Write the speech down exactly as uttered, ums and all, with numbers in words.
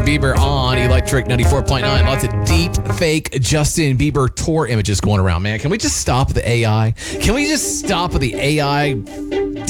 Bieber on Electric ninety-four point nine. Lots of deep fake Justin Bieber tour images going around, man. Can we just stop the A I? Can we just stop with the A I